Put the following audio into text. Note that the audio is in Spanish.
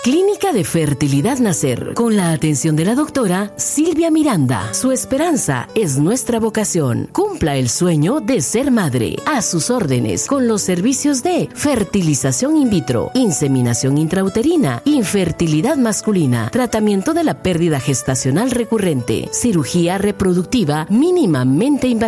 Clínica de Fertilidad Nacer, con la atención de la doctora Silvia Miranda. Su esperanza es nuestra vocación. Cumpla el sueño de ser madre. A sus órdenes, con los servicios de fertilización in vitro, inseminación intrauterina, infertilidad masculina, tratamiento de la pérdida gestacional recurrente, cirugía reproductiva mínimamente invasiva,